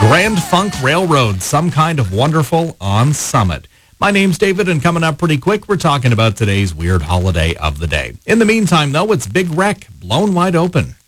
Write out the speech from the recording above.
Grand Funk Railroad, Some Kind of Wonderful on Summit. My name's David, and coming up pretty quick, we're talking about today's weird holiday of the day. In the meantime, though, it's Big Wreck, Blown Wide Open.